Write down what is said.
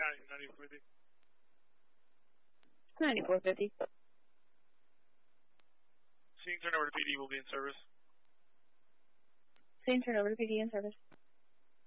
9450. 9450. Seeing turn over to PD will be in service. Seeing turn over to PD in service.